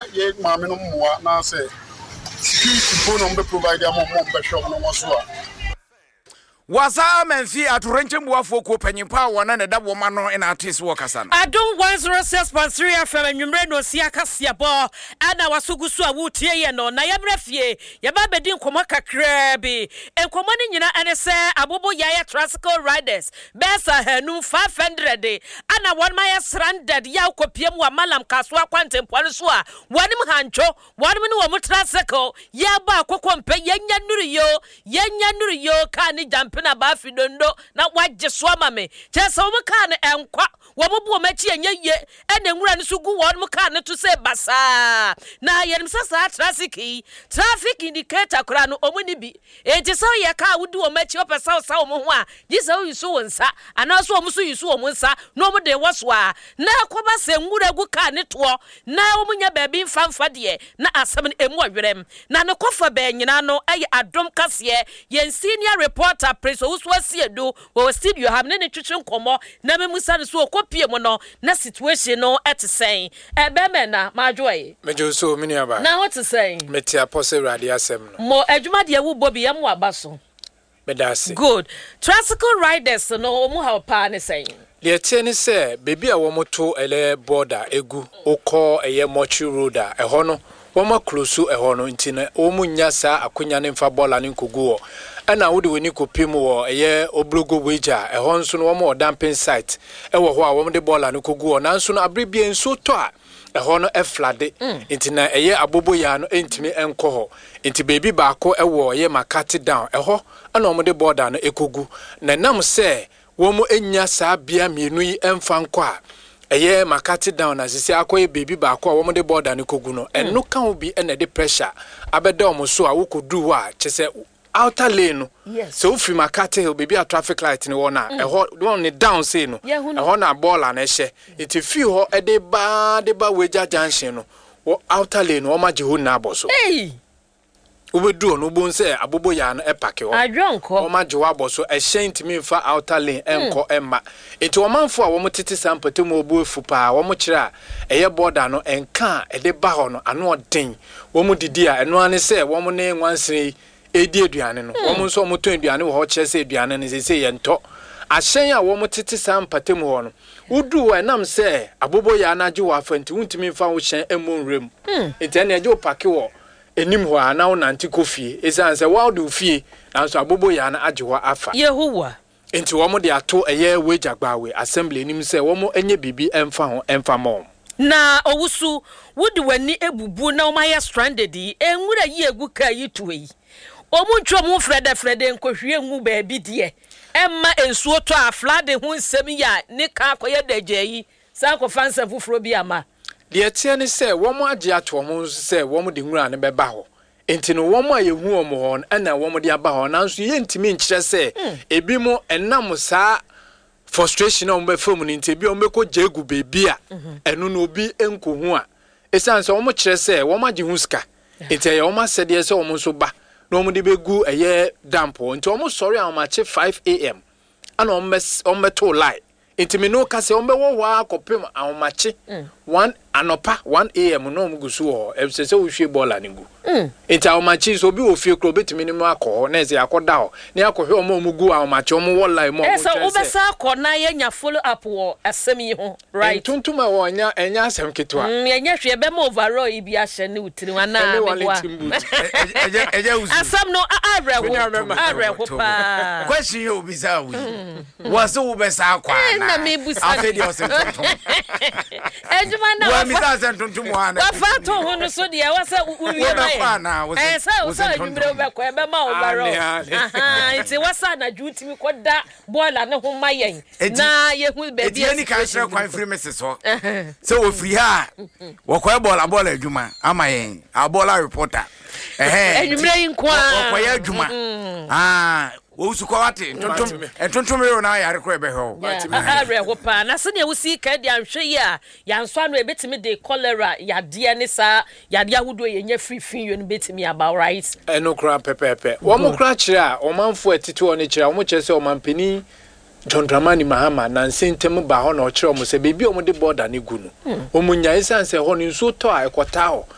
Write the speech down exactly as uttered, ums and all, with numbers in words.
ye maame no mmoa na say security phone on be provide am mo be show no mo so Wasa menfi aturenche mbuafo ko panyimpa wona ne dabo ma no ina artist wo kasa no Adom one oh six point three F M nwumre no sia kasia bo ana wasogusu a wutie ye no na yabrafie ye ba bedin komo kakra bi enkomo ni nyina ene se abobo yaya tricycle riders besa hanu five hundred ana one my stranded ya kopiem wa malam kaswa kwantempo so a wonim hancho wonim ni wo mu tricycle ya ba kokompe yenya nuru yo yenya nuru yo ka ni jamp na ba fidondo na wagye so ama me chese wo ka ne enkwa wo bobo machi enye ye ene nwura ne so gu wo mo ka ne to se basa na yenim sasa traffic traffic indicator kura no omuni bi enti so ye ka wudi wo machi opesa wo sa wo ho a gise wo yusu wo nsa ana so wo so yusu wo nsa no mo de wo so a na akoba se nwura gu ka ne to na wo munya ba bi mfamfa de na asem emu awerem na ne kofa ba nyina no aye adom kase ye senior reporter so uswasi edo wo studio have ne twetwe nkomo na memusa ne so okopie mo no na situation no etsen e be me na madwoye mejo so mini aba na what to say meti apose radi asem no mo adwuma de wo bobi yam abaso medase good tricycle riders no mu ha pa ne say le tie ni se bebi a wo moto ele border egu okọ eye mochi road a eho no wo ma close eho no ntine wo mu nya sa akonya ne mfa bola ne nkogu ana wode weni kopim wo eye oblogo weja eho nso no wo dumping site ewo ho a wo de bola no kogu na nso no abrebie nso to a eho no e flade ntina eye abobo ya no entimi enko ho nti baby baako ewo ye makati down eho ana wo de border no ekogu na nam se wo mo enya sa bia mienu yi emfa nko a eye makati down na sisi akoye baby baako a wo de border no kogu no eno kan obi ena de pressure abeda o mo so a wo kodu a chese outer lane no yes. So free Makati Hill baby a traffic light ni wona e ho one ni down say no e ho na ball na ehye it fi ho e de ba de ba weja junction no wo outer lane no ma je ho na aboso hey ubedu no bo nse abobo ya no e pake ho adwonko o ma je wa aboso e hye ntimi mfa outer lane enko emma enti o manfo a wo motete sampete mo obu efu pa wo mo kire a eye border no enka e de ba ho no ano odin wo mo didi a eno ane se wo mo ne nwansere edi eduane no wo mo nso mo to eduane wo ho kire se eduane ne se se ye nto ahyen a wo mo tete sampatem ho no udu wa nam se abobo ya na je wa fanti wuntimi mfa wo hyen emonrem enti na je o pake wo enim ho ana wo nanti kofie esan se wa do fie na so abobo ya na age wa afa yehowa enti wo mo de ato eye wejagbawe assembly enim se wo mo enye bibi emfa ho emfa mo na owusu wudi wani ebubu na o ma ya stranded yi enwura yi egu ka yi tuwe omu ntwo mu frede frede nkohwie ngu ba bi de emma ensuo to a flade hu nsem ya ne ka akoye daje yi san ko fansa fufuro bi ama de tie ne se wo mo age ato mo se wo mo de nwura ne beba ho enti no wo mo ayehu o mo ho na wo mo de aba ho nanso ye ntimi nkire se ebi mo enam saa frustration on be film ni nti bi o meko jegu bebi a enu no obi enkohu a esan se wo mo kire se wo ma je hu ska enti ye wo ma sede se wo mo so ba no mo de begu eye dampo nti wo mo sorry a ma che five a m ana o mes o meto lie enti me no ka se o be wo ho akopem a ma che one anopa one a m no mo gusu ho e se se wo hwe bola ni gu enti a ma che so bi wo fie kro betimi ni mo akọ na se akoda ho ne akohwe o mo gu a ma che o mo wo lie mo mo che se wo be sa akọ na ye nya follow up wo asem yi ho right tuntuma wo nya enya asem ketwa mm ye nya hwe be mo overall yi bi ahye ne utiri wana me wa eje eje usu asem no arre ho arre ho pa question you be za we was wo be sa akọ na na me busa afedi o se tonton ejuma na wa mi sa se tonton mo ana wa fa to ho no so de wa sa uwie na eh sa wo sa adwumre be ko e be ma overall aha iti wa sa na dwutimi ko da boiler ne ho mayen na ye hu be bi eti ka sere kwan free message so so wo free ha wo ko e boiler boiler adwuma amayen a boiler reporter eh adwumre yin kwa wo ko ye adwuma ah wo su ko wate tonton tonton re na yare ko e be ho arre ho pa na se ne wo si ka dia nhwe yi a ya nso anu e betimi de cholera ya de ne sa ya de ahudo ye nya free free yo no betimi about right eno kra pepepe wo mo kra kire a o manfo atiti o ne kire o mo kire se o manpeni John Dramani Mahama na nsentem ba ho na o kire o mo se bebi o mo de border ne gu no o mo nya isan se ho ne nso to a ekota ho